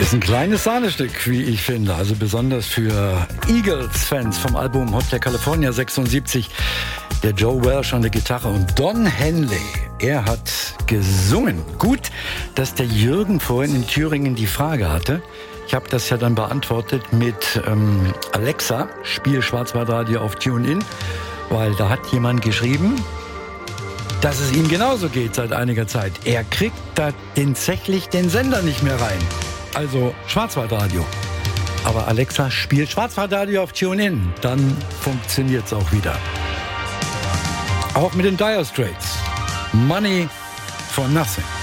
ist ein kleines Sahnestück, wie ich finde. Also besonders für Eagles-Fans vom Album Hotel California 76. Der Joe Welsh an der Gitarre und Don Henley, er hat gesungen. Gut, dass der Jürgen vorhin in Thüringen die Frage hatte. Ich habe das ja dann beantwortet mit Alexa, spiel Schwarzwaldradio auf TuneIn, weil da hat jemand geschrieben, dass es ihm genauso geht seit einiger Zeit. Er kriegt da tatsächlich den Sender nicht mehr rein. Also Schwarzwaldradio. Aber Alexa, spielt Schwarzwaldradio auf TuneIn, dann funktioniert's auch wieder. Auch mit den Dire Straits. Money for Nothing.